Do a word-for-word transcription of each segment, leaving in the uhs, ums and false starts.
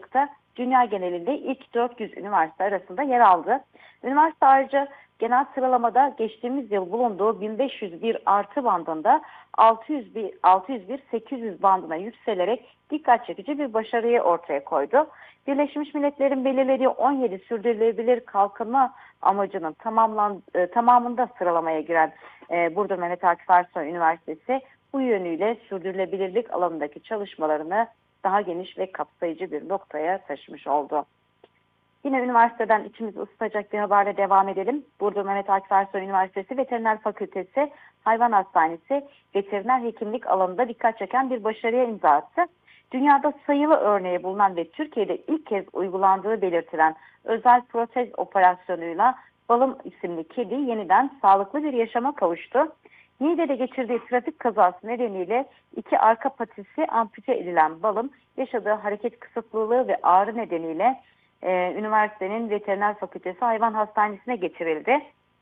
başlıkta dünya genelinde ilk dört yüz üniversite arasında yer aldı. Üniversite ayrıca genel sıralamada geçtiğimiz yıl bulunduğu bin beş yüz bir artı bandında altı yüz bir, altı yüz bir sekiz yüz bandına yükselerek dikkat çekici bir başarıyı ortaya koydu. Birleşmiş Milletler'in belirlediği on yedi sürdürülebilir kalkınma amacının tamamlan, e, tamamında sıralamaya giren e, Burdur Mehmet Akif Ersoy Üniversitesi bu yönüyle sürdürülebilirlik alanındaki çalışmalarını daha geniş ve kapsayıcı bir noktaya taşımış oldu. Yine üniversiteden içimizi ısıtacak bir haberle devam edelim. Burdur Mehmet Akif Ersoy Üniversitesi Veteriner Fakültesi Hayvan Hastanesi veteriner hekimlik alanında dikkat çeken bir başarıya imza attı. Dünyada sayılı örneği bulunan ve Türkiye'de ilk kez uygulandığı belirtilen özel protez operasyonuyla Balım isimli kedi yeniden sağlıklı bir yaşama kavuştu. Niğde'de geçirdiği trafik kazası nedeniyle iki arka patisi ampute edilen Balım, yaşadığı hareket kısıtlılığı ve ağrı nedeniyle e, üniversitenin Veteriner Fakültesi Hayvan Hastanesi'ne getirildi.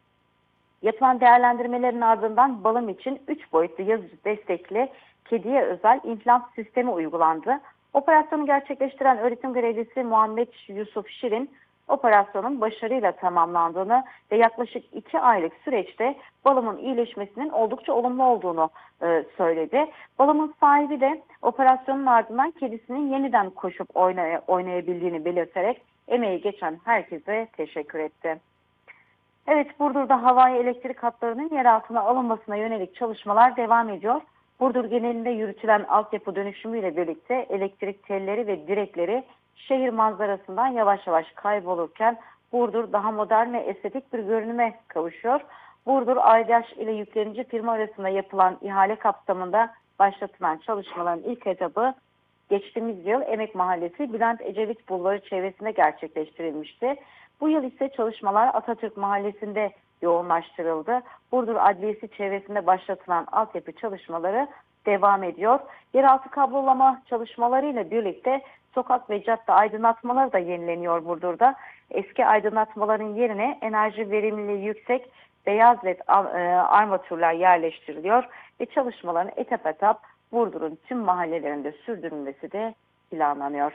Yapılan değerlendirmelerin ardından Balım için üç boyutlu yazı destekli kediye özel implant sistemi uygulandı. Operasyonu gerçekleştiren öğretim görevlisi Muhammed Yusuf Şirin, operasyonun başarıyla tamamlandığını ve yaklaşık iki aylık süreçte Balım'ın iyileşmesinin oldukça olumlu olduğunu e, söyledi. Balım'ın sahibi de operasyonun ardından kedisinin yeniden koşup oynay oynayabildiğini belirterek emeği geçen herkese teşekkür etti. Evet, Burdur'da havai elektrik hatlarının yer altına alınmasına yönelik çalışmalar devam ediyor. Burdur genelinde yürütülen altyapı dönüşümüyle birlikte elektrik telleri ve direkleri şehir manzarasından yavaş yavaş kaybolurken Burdur daha modern ve estetik bir görünüme kavuşuyor. Burdur, Aydaş ile yüklenici firma arasında yapılan ihale kapsamında başlatılan çalışmaların ilk etabı geçtiğimiz yıl Emek Mahallesi Bülent Ecevit Bulvarı çevresinde gerçekleştirilmişti. Bu yıl ise çalışmalar Atatürk Mahallesi'nde yoğunlaştırıldı. Burdur Adliyesi çevresinde başlatılan altyapı çalışmaları devam ediyor. Yeraltı kablolama çalışmalarıyla birlikte sokak ve cadde aydınlatmaları da yenileniyor Burdur'da. Eski aydınlatmaların yerine enerji verimliliği yüksek beyaz led armatürler yerleştiriliyor ve çalışmaların etap etap Burdur'un tüm mahallelerinde sürdürülmesi de planlanıyor.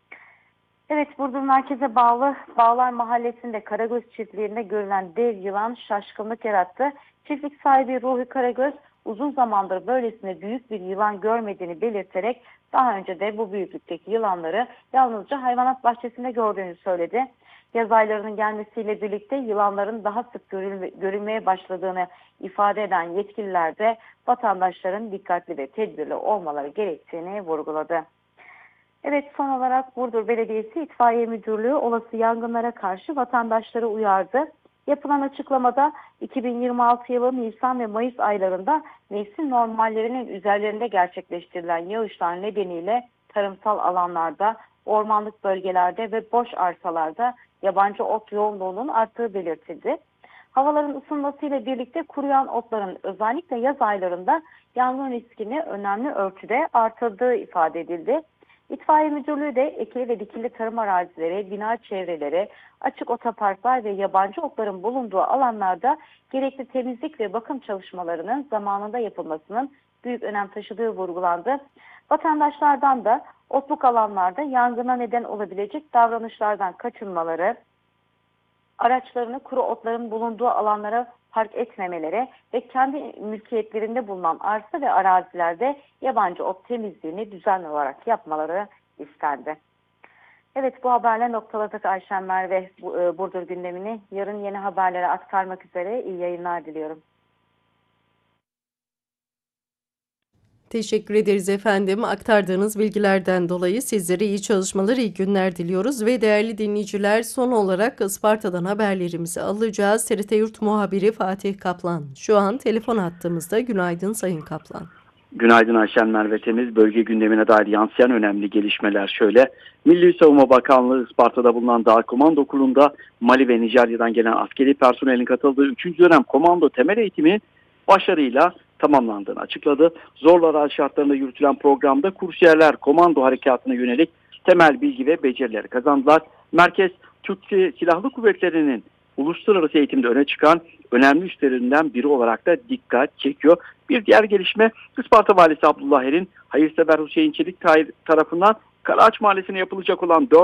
Evet, Burdur merkeze bağlı Bağlar Mahallesi'nde Karagöz çiftliğinde görülen dev yılan şaşkınlık yarattı. Çiftlik sahibi Ruhi Karagöz uzun zamandır böylesine büyük bir yılan görmediğini belirterek daha önce de bu büyüklükteki yılanları yalnızca hayvanat bahçesinde gördüğünü söyledi. Yaz aylarının gelmesiyle birlikte yılanların daha sık görülme, görülmeye başladığını ifade eden yetkililer de vatandaşların dikkatli ve tedbirli olmaları gerektiğini vurguladı. Evet, son olarak Burdur Belediyesi İtfaiye Müdürlüğü olası yangınlara karşı vatandaşları uyardı. Yapılan açıklamada iki bin yirmi altı yılı Nisan ve Mayıs aylarında mevsim normallerinin üzerlerinde gerçekleştirilen yağışlar nedeniyle tarımsal alanlarda, ormanlık bölgelerde ve boş arsalarda yabancı ot yoğunluğunun arttığı belirtildi. Havaların ısınmasıyla birlikte kuruyan otların özellikle yaz aylarında yangın riskini önemli ölçüde artırdığı ifade edildi. İtfaiye Müdürlüğü de ekili ve dikili tarım arazileri, bina çevreleri, açık otoparklar ve yabancı otların bulunduğu alanlarda gerekli temizlik ve bakım çalışmalarının zamanında yapılmasının büyük önem taşıdığı vurgulandı. Vatandaşlardan da otluk alanlarda yangına neden olabilecek davranışlardan kaçınmaları, araçlarını kuru otların bulunduğu alanlara park etmemeleri ve kendi mülkiyetlerinde bulunan arsa ve arazilerde yabancı ot temizliğini düzenli olarak yapmaları istendi. Evet, bu haberle noktaladık Ayşen Merve Burdur gündemini. Yarın yeni haberlere aktarmak üzere iyi yayınlar diliyorum. Teşekkür ederiz efendim. Aktardığınız bilgilerden dolayı sizlere iyi çalışmalar, iyi günler diliyoruz. Ve değerli dinleyiciler, son olarak Isparta'dan haberlerimizi alacağız. T R T Yurt muhabiri Fatih Kaplan şu an telefon hattımızda. Günaydın Sayın Kaplan. Günaydın Ayşen Merve Temiz. Bölge gündemine dair yansıyan önemli gelişmeler şöyle. Milli Savunma Bakanlığı Isparta'da bulunan Dağ Komando Kurulu'nda Mali ve Nijerya'dan gelen askeri personelin katıldığı üçüncü dönem komando temel eğitimi başarıyla tamamlandığını açıkladı. Zorlu arazi şartlarında yürütülen programda kursiyerler komando harekatına yönelik temel bilgi ve becerileri kazandılar. Merkez Türk Silahlı Kuvvetleri'nin uluslararası eğitimde öne çıkan önemli üstlerinden biri olarak da dikkat çekiyor. Bir diğer gelişme Isparta Valisi Abdullah Er'in hayırsever Hüseyin Çelik tarafından Karaağaç Mahallesi'ne yapılacak olan dört